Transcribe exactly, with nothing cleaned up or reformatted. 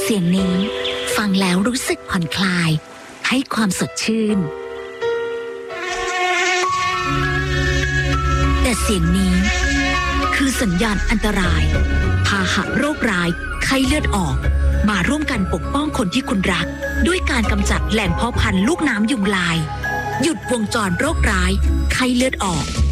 เสียงนี้ฟังแล้วรู้สึกผ่อนคลายให้ความสดชื่นแต่เสียงนี้คือสัญญาณอันตรายพาหะโรคร้ายไข้เลือดออกมาร่วมกันปกป้องคนที่คุณรักด้วยการกำจัดแหล่งเพาะพันธุ์ลูกน้ำยุงลายหยุดวงจรโรคร้ายไข้เลือดออก